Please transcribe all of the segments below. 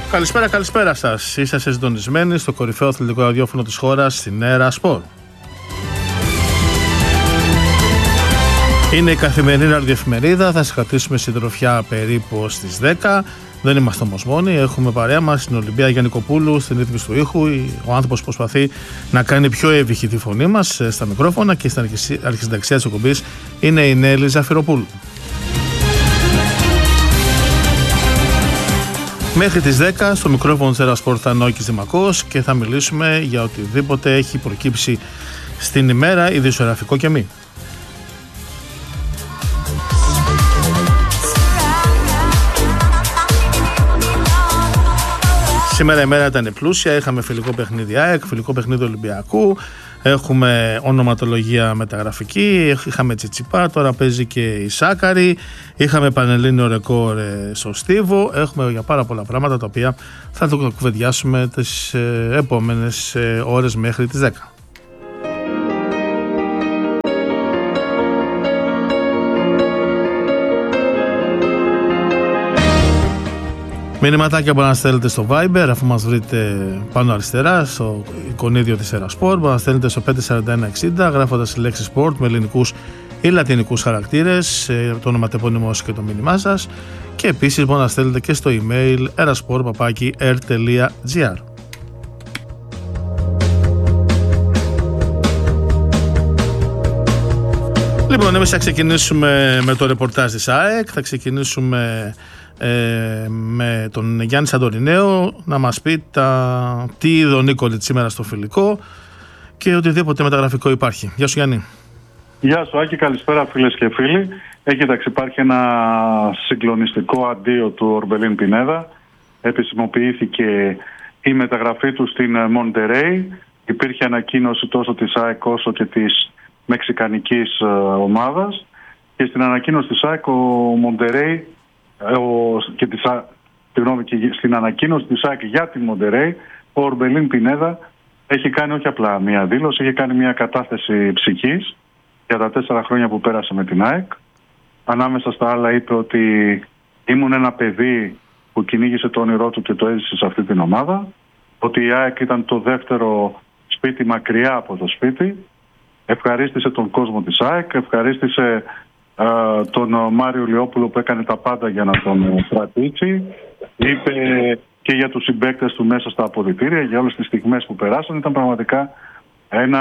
Καλησπέρα σας. Είσαστε συντονισμένοι στο κορυφαίο αθλητικό ραδιόφωνο της χώρας, στην Έρα Σπορ. Είναι η καθημερινή ραδιοεφημερίδα. Θα σας κρατήσουμε συντροφιά περίπου στις 10. Δεν είμαστε όμως μόνοι. Έχουμε παρέα μας την Ολυμπία Γιαννικοπούλου στην ρύθμιση του ήχου. Ο άνθρωπος προσπαθεί να κάνει πιο εύηχη τη φωνή μας στα μικρόφωνα, και στην αρχισυνταξία της εκπομπής είναι η Νέλη Ζαφυροπούλου. Μέχρι τις 10 στο μικρόφωνο της Έρα Σπορ θα είναι ο Νόκης Δημακός και θα μιλήσουμε για οτιδήποτε έχει προκύψει στην ημέρα, ειδησιογραφικό και μη. Σήμερα η μέρα ήταν πλούσια, είχαμε φιλικό παιχνίδι ΑΕΚ, φιλικό παιχνίδι Ολυμπιακού, έχουμε ονοματολογία μεταγραφική, είχαμε Τσιτσιπά, τώρα παίζει και η Σάκαρη, είχαμε πανελλήνιο ρεκόρ στο Στίβο, έχουμε για πάρα πολλά πράγματα τα οποία θα το κουβεντιάσουμε τις επόμενες ώρες μέχρι τις 10. Μηνυματάκια μπορείτε να στέλνετε στο Viber, αφού μας βρείτε πάνω αριστερά στο εικονίδιο της Έρα Sport. Μπορείτε να στέλνετε στο 54160 γράφοντας τη λέξη Sport με ελληνικούς ή λατινικούς χαρακτήρες, το ονοματεπώνυμό σας και το μήνυμά σας. Και επίσης μπορείτε να στέλνετε και στο email erasport@r.gr. Λοιπόν, εμείς θα ξεκινήσουμε με το ρεπορτάζ της ΑΕΚ, θα ξεκινήσουμε με τον Γιάννη Σαντορινέο να μας πει τι είδε ο Νίκολιτς σήμερα στο φιλικό και οτιδήποτε μεταγραφικό υπάρχει. Γεια σου Γιάννη. Γεια σου Άκη, καλησπέρα φίλες και φίλοι. Υπάρχει ένα συγκλονιστικό αντίο του Ορμπελίν Πινέδα. Επισημοποιήθηκε η μεταγραφή του στην Μοντερέι. Υπήρχε ανακοίνωση τόσο της ΑΕΚ όσο και της μεξικανικής ομάδας, και στην ανακοίνωση της ΑΕΚ ο Μοντερέι και στην ανακοίνωση της ΑΕΚ για τη Μοντερέι, ο Ορμπελίν Πινέδα έχει κάνει όχι απλά μία δήλωση, έχει κάνει μία κατάθεση ψυχής για τα 4 χρόνια που πέρασε με την ΑΕΚ. Ανάμεσα στα άλλα είπε ότι ήμουν ένα παιδί που κυνήγησε το όνειρό του και το έζησε σε αυτή την ομάδα, ότι η ΑΕΚ ήταν το δεύτερο σπίτι μακριά από το σπίτι. Ευχαρίστησε τον κόσμο της ΑΕΚ, ευχαρίστησε τον Μάριο Λιόπουλο που έκανε τα πάντα για να τον κρατήσει. Είπε και για τους συμπαίκτες του μέσα στα αποδυτήρια, για όλες τις στιγμές που περάσαν. Ήταν πραγματικά ένα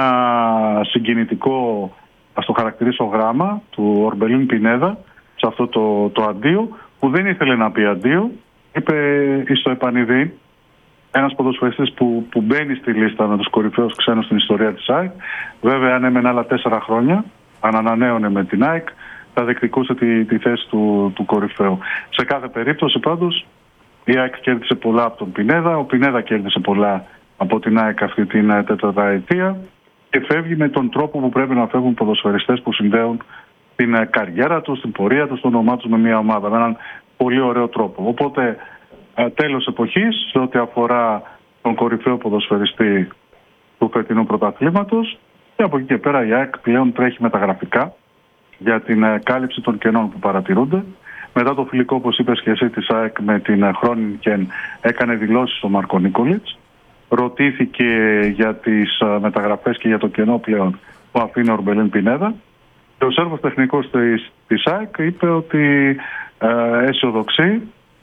συγκινητικό, ας το χαρακτηρίσω, γράμμα του Ορμπελίν Πινέδα σε αυτό το αντίο, που δεν ήθελε να πει αντίο. Είπε στο επανειδή, ένας ποδοσφαιριστής που μπαίνει στη λίστα με τους κορυφαίους ξένους στην ιστορία της ΑΕΚ. Βέβαια, αν έμενε άλλα 4 χρόνια, αν ανανέωνε με την ΑΕΚ, θα διεκδικούσε τη θέση του κορυφαίου. Σε κάθε περίπτωση πάντως η ΑΕΚ κέρδισε πολλά από τον Πινέδα, ο Πινέδα κέρδισε πολλά από την ΑΕΚ αυτή την 4ετία και φεύγει με τον τρόπο που πρέπει να φεύγουν ποδοσφαιριστές που συνδέουν την καριέρα τους, την πορεία τους, το όνομά τους με μια ομάδα, με έναν πολύ ωραίο τρόπο. Οπότε τέλος εποχής σε ό,τι αφορά τον κορυφαίο ποδοσφαιριστή του φετινού πρωταθλήματος, και από εκεί και πέρα η ΑΕΚ πλέον τρέχει μεταγραφικά για την κάλυψη των κενών που παρατηρούνται. Μετά το φιλικό, όπως είπες και εσύ, της ΑΕΚ με την Χρόνικεν, έκανε δηλώσεις ο Μάρκο Νίκολιτς. Ρωτήθηκε για τις μεταγραφές και για το κενό πλέον που αφήνει ο Ορμπελίν Πινέδα. Και ο Σέρβος τεχνικός της ΑΕΚ είπε ότι αισιοδοξεί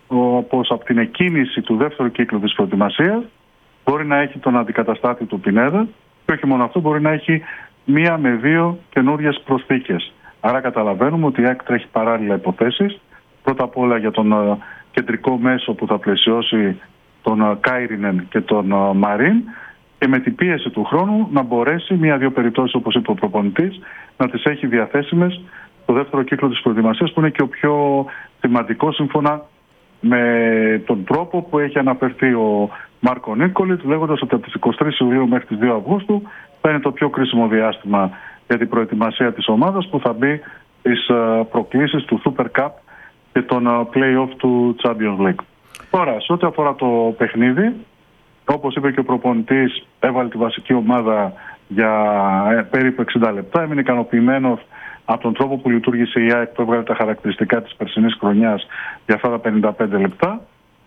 πως από την εκκίνηση του δεύτερου κύκλου της προετοιμασίας μπορεί να έχει τον αντικαταστάτη του Πινέδα, και όχι μόνο αυτό, μπορεί να έχει 1 με 2 καινούριες προσθήκες. Άρα καταλαβαίνουμε ότι η ΑΕΚ τρέχει παράλληλα υποθέσεις. Πρώτα απ' όλα για τον κεντρικό μέσο που θα πλαισιώσει τον Κάιρινεν και τον Μαρίν, και με την πίεση του χρόνου να μπορέσει 1-2 περιπτώσεις, όπως είπε ο προπονητής, να τις έχει διαθέσιμες στο δεύτερο κύκλο της προετοιμασίας, που είναι και ο πιο σημαντικό σύμφωνα με τον τρόπο που έχει αναφερθεί ο Μάρκο Νίκολιτς, λέγοντας ότι από τις 23 Ιουλίου μέχρι τις 2 Αυγούστου θα είναι το πιο κρίσιμο διάστημα για την προετοιμασία της ομάδας, που θα μπει στις προκλήσεις του Super Cup και τον play-off του Champions League. Τώρα, σε ό,τι αφορά το παιχνίδι, όπως είπε και ο προπονητής, έβαλε τη βασική ομάδα για περίπου 60 λεπτά. Έμεινε ικανοποιημένος από τον τρόπο που λειτουργήσε η ΑΕΚ, που έβγαλε τα χαρακτηριστικά της περσινής χρονιάς για αυτά τα 55 λεπτά.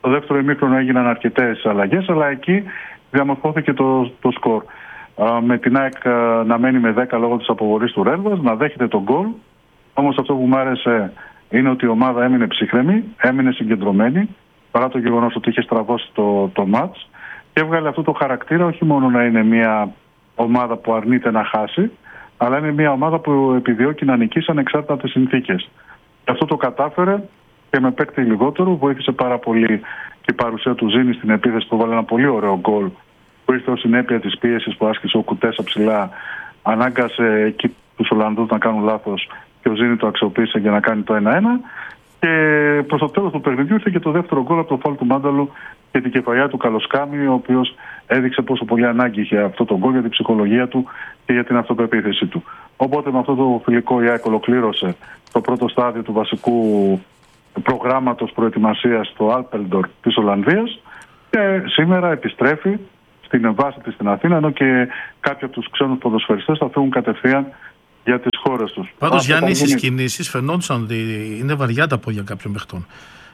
Στο δεύτερο ημίχρονο έγιναν αρκετές αλλαγές, αλλά εκεί διαμορφώθηκε το σκορ. Με την ΑΕΚ να μένει με 10 λόγω της αποβολής του Ρέλβας, να δέχεται τον γκολ. Όμως αυτό που μου άρεσε είναι ότι η ομάδα έμεινε ψύχρεμη, έμεινε συγκεντρωμένη, παρά το γεγονός ότι είχε στραβώσει το μάτς, και έβγαλε αυτό το χαρακτήρα, όχι μόνο να είναι μια ομάδα που αρνείται να χάσει, αλλά είναι μια ομάδα που επιδιώκει να νικήσει ανεξάρτητα από τις συνθήκες. Και αυτό το κατάφερε και με παίκτη λιγότερο. Βοήθησε πάρα πολύ και η παρουσία του Ζήνη στην επίθεση, που βάλε ένα πολύ ωραίο γκολ που ήρθε ως συνέπεια της πίεσης που άσκησε ο Κουτέσα ψηλά. Ανάγκασε εκεί τους Ολλανδούς να κάνουν λάθος και ο Ζήνη το αξιοποίησε για να κάνει το 1-1. Και προς το τέλος του παιχνιδιού ήρθε και το δεύτερο γκολ από το φάουλ του Μάνταλου και την κεφαλιά του Καλοσκάμι, ο οποίος έδειξε πόσο πολύ ανάγκη είχε αυτό το γκολ για την ψυχολογία του και για την αυτοπεποίθηση του. Οπότε με αυτό το φιλικό η ΑΕΚ ολοκλήρωσε το πρώτο στάδιο του βασικού προγράμματος προετοιμασίας στο Άλπελντορ της Ολλανδίας και σήμερα επιστρέφει στην βάση της στην Αθήνα, ενώ και κάποιοι από τους ξένους ποδοσφαιριστές θα φύγουν κατευθείαν για τις χώρες τους. Πάντως, Γιάννη, στις κινήσεις φαινόντουσαν ότι είναι βαριά τα πόδια κάποιων παιχτών.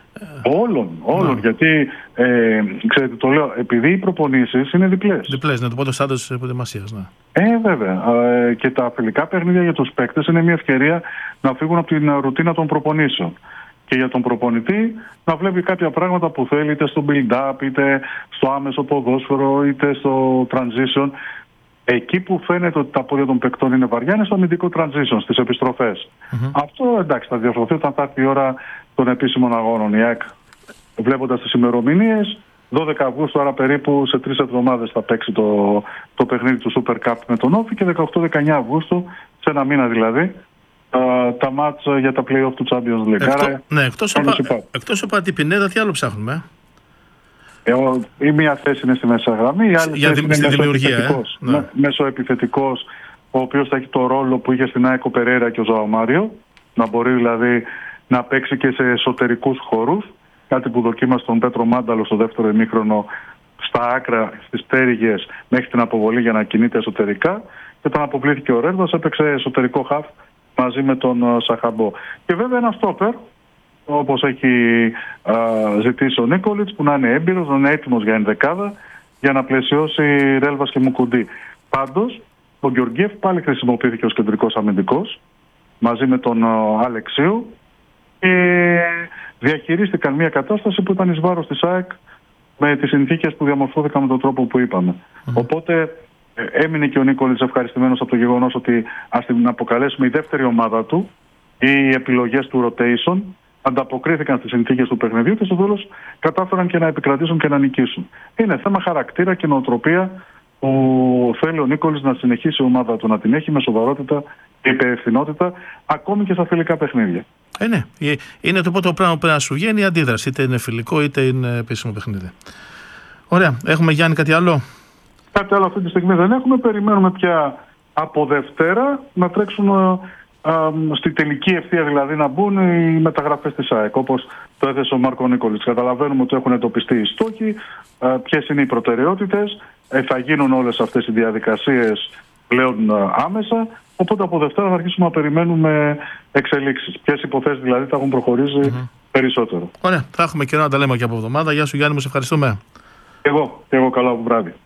Όλων. Γιατί, ξέρετε, το λέω, επειδή οι προπονήσεις είναι διπλές. Διπλές, ναι, το πρώτο στάδιο της προετοιμασίας, ναι. Βέβαια. Και τα φιλικά παιχνίδια για τους παίκτες είναι μια ευκαιρία να φύγουν από την ρουτίνα των προπονήσεων. Και για τον προπονητή να βλέπει κάποια πράγματα που θέλει, είτε στο build-up, είτε στο άμεσο ποδόσφαιρο, είτε στο transition. Εκεί που φαίνεται ότι τα πόδια των παικτών είναι βαριά είναι στο αμυντικό transition, στις επιστροφές. Αυτό εντάξει θα διαφορθεί όταν θα έρθει η ώρα των επίσημων αγώνων. Η ΑΕΚ, βλέποντας τις ημερομηνίες, 12 Αυγούστου, άρα περίπου σε 3 εβδομάδες θα παίξει το παιχνίδι του Super Cup με τον Όφη, και 18-19 Αυγούστου, σε ένα μήνα δηλαδή, τα μάτς για τα play-off του Champions League. Εκτός από την Πινέδα, τι άλλο ψάχνουμε? Η μία θέση είναι στη μέσα γραμμή, η άλλη θέση είναι μεσοεπιθετικός, ο οποίος θα έχει το ρόλο που είχε στην ΑΕΚ ο Περέρα και ο Ζωάο Μάριο, να μπορεί δηλαδή να παίξει και σε εσωτερικούς χώρους, κάτι που δοκίμασε τον Πέτρο Μάνταλο στο δεύτερο ημίχρονο, στα άκρα, στις πτέρυγες, μέχρι την αποβολή για να κινείται εσωτερικά, και όταν αποβλήθηκε ο Ρέλβας έπαιξε εσωτερικό χαφ μαζί με τον Σαχαμπό. Και βέβαια ένα στόπερ, όπως έχει ζητήσει ο Νίκολιτς, που να είναι έμπειρος, να είναι έτοιμος για ενδεκάδα, για να πλαισιώσει Ρέλβας και Μουκουντή. Πάντως, ο Γεωργιέφ πάλι χρησιμοποιήθηκε ως κεντρικός αμυντικός, μαζί με τον Αλεξίου, και διαχειρίστηκαν μια κατάσταση που ήταν εις βάρος της ΑΕΚ με τις συνθήκες που διαμορφώθηκαν με τον τρόπο που είπαμε. Οπότε έμεινε και ο Νίκολιτς ευχαριστημένος από το γεγονός ότι, ας την αποκαλέσουμε, η δεύτερη ομάδα του, οι επιλογές του rotation ανταποκρίθηκαν στις συνθήκες του παιχνιδιού και στο τέλος κατάφεραν και να επικρατήσουν και να νικήσουν. Είναι θέμα χαρακτήρα και νοοτροπία που θέλει ο Νίκολιτς να συνεχίσει η ομάδα του, να την έχει με σοβαρότητα και υπευθυνότητα, ακόμη και στα φιλικά παιχνίδια. Ναι. Είναι το πρώτο πράγμα που πρέπει να σου βγαίνει η αντίδραση, είτε είναι φιλικό είτε είναι επίσημο παιχνίδι. Ωραία. Έχουμε, Γιάννη, κάτι άλλο? Κάτι άλλο αυτή τη στιγμή δεν έχουμε. Περιμένουμε πια από Δευτέρα να τρέξουν στη τελική ευθεία, δηλαδή να μπουν οι μεταγραφές της ΑΕΚ, όπως το έθεσε ο Μάρκο Νίκολιτς. Καταλαβαίνουμε ότι έχουν εντοπιστεί οι στόχοι, ποιες είναι οι προτεραιότητες, θα γίνουν όλες αυτές οι διαδικασίες πλέον άμεσα, οπότε από Δευτέρα θα αρχίσουμε να περιμένουμε εξελίξεις. Ποιες υποθέσεις δηλαδή θα έχουν προχωρήσει περισσότερο. Ωραία, θα έχουμε καιρό να τα λέμε και από εβδομάδα. Γεια σου, Γιάννη, μου σε ευχαριστούμε. Εγώ καλό βράδυ.